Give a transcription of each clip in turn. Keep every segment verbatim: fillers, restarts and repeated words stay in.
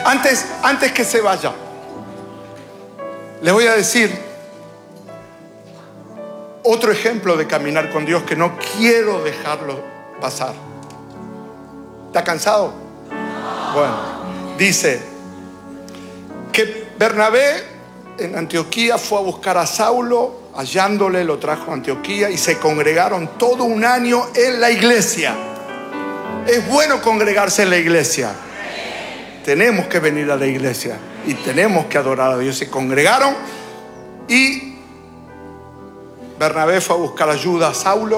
Antes, antes que se vaya, les voy a decir otro ejemplo de caminar con Dios que no quiero dejarlo pasar. ¿Está cansado? Bueno, dice que Bernabé en Antioquía fue a buscar a Saulo, hallándole lo trajo a Antioquía y se congregaron todo un año en la iglesia. Es bueno congregarse en la iglesia. Tenemos que venir a la iglesia y tenemos que adorar a Dios. Se congregaron y Bernabé fue a buscar ayuda a Saulo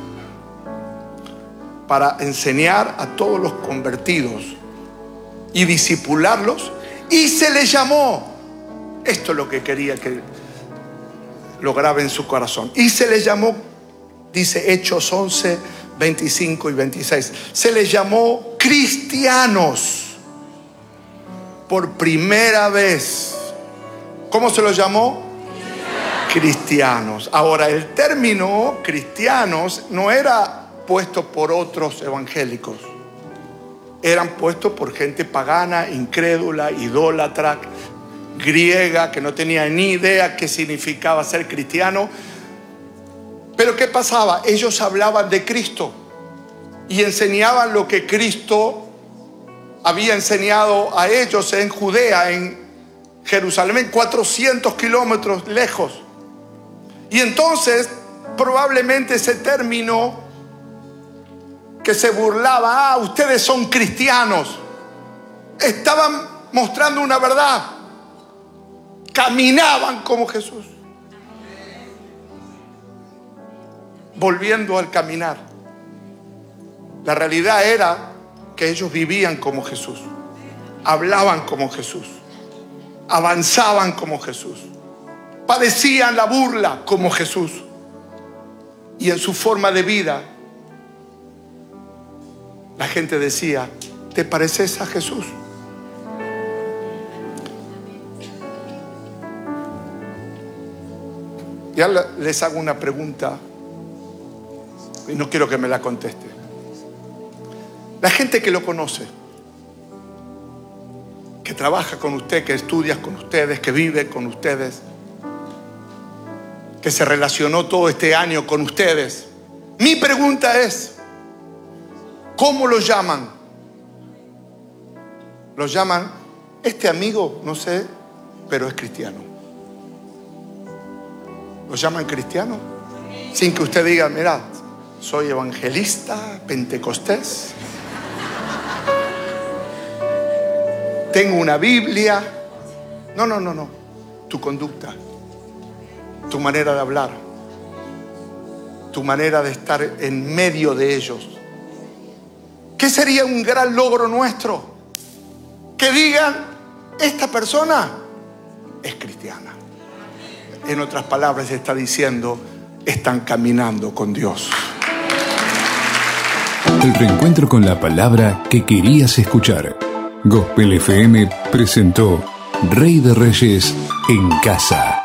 para enseñar a todos los convertidos y discipularlos, y se les llamó. Esto es lo que quería que lo grabe en su corazón. Y se les llamó, dice Hechos once, veinticinco y veintiséis, se les llamó cristianos por primera vez. ¿Cómo se los llamó? Cristianos. Ahora, el término cristianos no era puesto por otros evangélicos. Eran puestos por gente pagana, incrédula, idólatra, griega, que no tenía ni idea qué significaba ser cristiano. Pero ¿qué pasaba? Ellos hablaban de Cristo y enseñaban lo que Cristo había enseñado a ellos en Judea, en Jerusalén, cuatrocientos kilómetros lejos. Y entonces probablemente ese término que se burlaba, ah, ustedes son cristianos, estaban mostrando una verdad. Caminaban como Jesús. Volviendo al caminar, la realidad era que ellos vivían como Jesús, hablaban como Jesús, avanzaban como Jesús, padecían la burla como Jesús, y en su forma de vida la gente decía, ¿te pareces a Jesús? Ya les hago una pregunta y no quiero que me la conteste. La gente que lo conoce, que trabaja con usted, que estudia con ustedes, que vive con ustedes, que se relacionó todo este año con ustedes, mi pregunta es, ¿cómo lo llaman? Lo llaman, este amigo, no sé, pero es cristiano. ¿Lo llaman cristiano? Sin que usted diga, mira, soy evangelista, pentecostés, tengo una Biblia. No, no, no, no. Tu conducta, tu manera de hablar, tu manera de estar en medio de ellos. ¿Qué sería un gran logro nuestro? Que digan, esta persona es cristiana. En otras palabras, está diciendo, están caminando con Dios. El reencuentro con la palabra que querías escuchar. Gospel F M presentó Rey de Reyes en Casa.